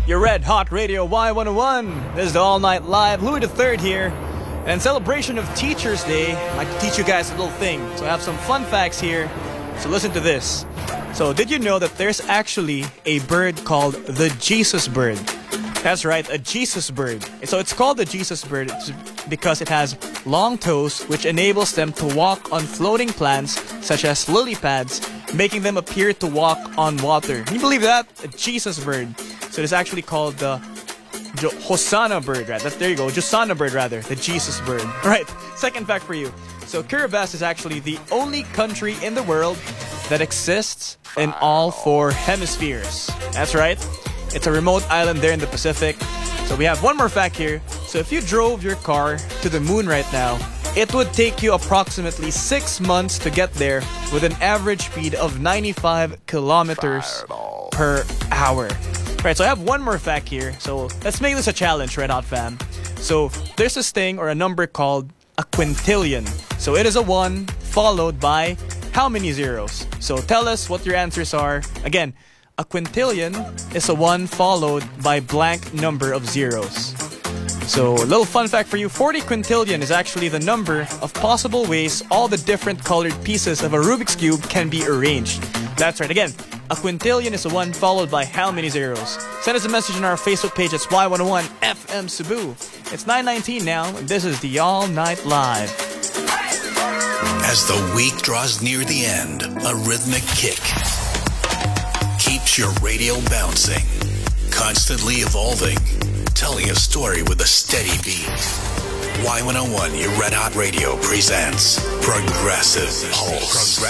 Your Red Hot Radio Y101. This is the All Night Live. Louis III here. And in celebration of Teacher's Day, I'd like to teach you guys a little thing. So I have some fun facts here. So listen to this. So did you know that there's actually a bird called the Jesus bird? That's right, a Jesus bird. So it's called the Jesus bird because it has long toes, which enables them to walk on floating plants such as lily pads, making them appear to walk on water. Can you believe that? A Jesus bird. So it's actually called the Hosanna bird, right? There you go, Hosanna bird rather, the Jesus bird. Right, second fact for you. So Kiribati is actually the only country in the world that exists in all four hemispheres. That's right. It's a remote island there in the Pacific. So we have one more fact here. So if you drove your car to the moon right now, it would take you approximately 6 months to get there with an average speed of 95 kilometers per hour. Right, so I have one more fact here. So let's make this a challenge, Red Hot fam. So there's this thing or a number called a quintillion. So it is a 1 followed by how many zeros? So tell us what your answers are. Again, a quintillion is a 1 followed by blank number of zeros. So a little fun fact for you, 40 quintillion is actually the number of possible ways all the different colored pieces of a Rubik's Cube can be arranged. That's right, again, a quintillion is a 1 followed by how many zeros? Send us a message on our Facebook page, it's Y101 FM Cebu. It's 9:19 now, and this is the All Night Live. As the week draws near the end, a rhythmic kick keeps your radio bouncing, constantly evolving, telling a story with a steady beat. Y101, your Red Hot Radio presents Progressive Pulse.